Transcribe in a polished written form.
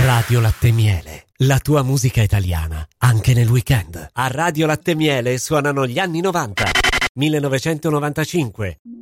Radio Latte Miele, la tua musica italiana, anche nel weekend. A Radio Latte Miele suonano gli anni 90, 1995,